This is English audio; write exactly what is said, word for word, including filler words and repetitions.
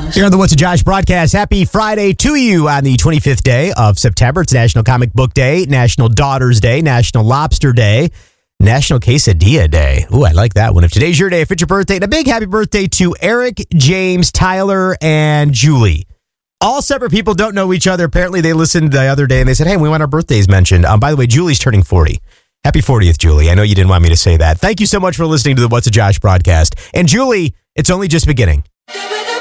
Here on the What's a Josh broadcast, happy Friday to you on the twenty-fifth day of September. It's National Comic Book Day, National Daughters Day, National Lobster Day, National Quesadilla Day. Ooh, I like that one. If today's your day, if it's your birthday, and a big happy birthday to Eric, James, Tyler, and Julie. All separate people, don't know each other. Apparently, they listened the other day and they said, hey, we want our birthdays mentioned. Um, by the way, Julie's turning forty. Happy fortieth, Julie. I know you didn't want me to say that. Thank you so much for listening to the What's a Josh broadcast. And Julie, it's only just beginning.